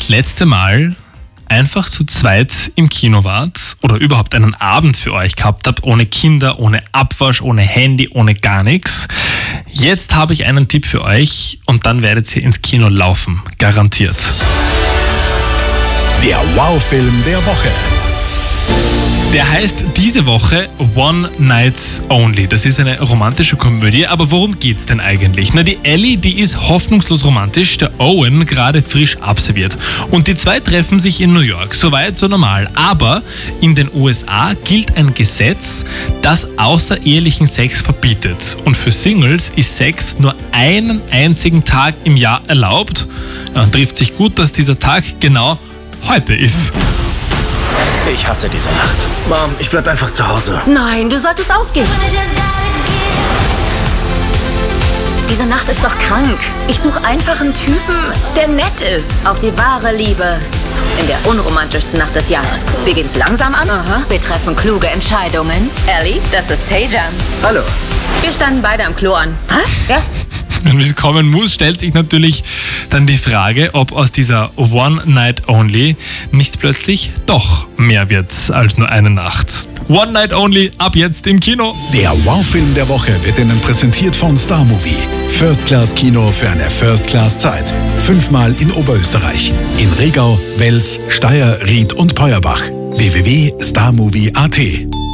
letzte Mal einfach zu zweit im Kino wart oder überhaupt einen Abend für euch gehabt habt, ohne Kinder, ohne Abwasch, ohne Handy, ohne gar nichts. Jetzt habe ich einen Tipp für euch und dann werdet ihr ins Kino laufen. Garantiert. Der Wow-Film der Woche. Der heißt diese Woche One Night Only. Das ist eine romantische Komödie, aber worum geht's denn eigentlich? Na, die Ellie, die ist hoffnungslos romantisch, der Owen gerade frisch abserviert. Und die zwei treffen sich in New York, soweit so normal. Aber in den USA gilt ein Gesetz, das außerehelichen Sex verbietet. Und für Singles ist Sex nur einen einzigen Tag im Jahr erlaubt. Ja, und trifft sich gut, dass dieser Tag genau heute ist. Ich hasse diese Nacht. Mom, ich bleib einfach zu Hause. Nein, du solltest ausgehen. Diese Nacht ist doch krank. Ich suche einfach einen Typen, der nett ist. Auf die wahre Liebe. In der unromantischsten Nacht des Jahres. Wir gehen's langsam an. Wir treffen kluge Entscheidungen. Ellie, das ist Tejan. Hallo. Wir standen beide am Klo an. Was? Ja. Wenn es kommen muss, stellt sich natürlich dann die Frage, ob aus dieser One Night Only nicht plötzlich doch mehr wird als nur eine Nacht. One Night Only, ab jetzt im Kino. Der Wow-Film der Woche wird Ihnen präsentiert von Star Movie. First-Class-Kino für eine First-Class-Zeit. 5-mal in Oberösterreich. In Regau, Wels, Steyr, Ried und Peuerbach. www.starmovie.at